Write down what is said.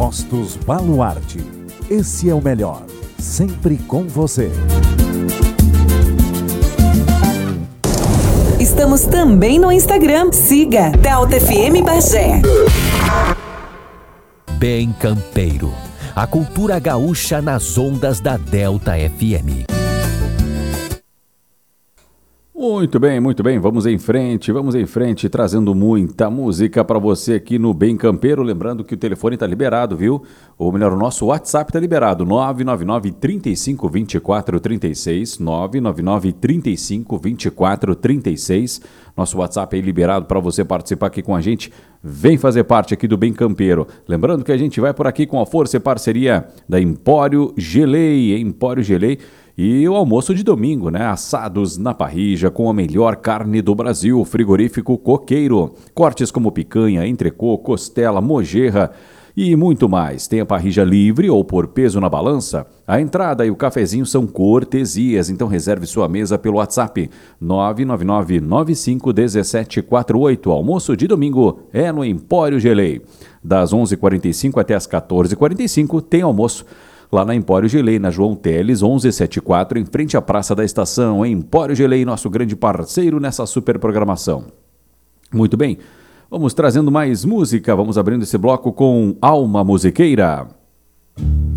Postos Baluarte. Esse é o melhor, sempre com você. Estamos também no Instagram. Siga Delta FM Bagé. Bem Campeiro, a cultura gaúcha nas ondas da Delta FM. Muito bem, vamos em frente, trazendo muita música para você aqui no Bem Campeiro, lembrando que o telefone está liberado, viu? Ou melhor, o nosso WhatsApp está liberado, 999-35-24-36, 999-35-24-36, nosso WhatsApp é liberado para você participar aqui com a gente, vem fazer parte aqui do Bem Campeiro, lembrando que a gente vai por aqui com a força e parceria da Empório Gelei, e o almoço de domingo, né? Assados na parrilla com a melhor carne do Brasil, frigorífico Coqueiro. Cortes como picanha, entrecô, costela, mojerra e muito mais. Tem a parrilla livre ou por peso na balança. A entrada e o cafezinho são cortesias, então reserve sua mesa pelo WhatsApp 999-951748. Almoço de domingo é no Empório Gelei. Das 11h45 até as 14h45 tem almoço lá na Empório Gelei, na João Teles, 1174, em frente à Praça da Estação. Empório Gelei, nosso grande parceiro nessa super programação. Muito bem, vamos trazendo mais música, vamos abrindo esse bloco com Alma Musiqueira.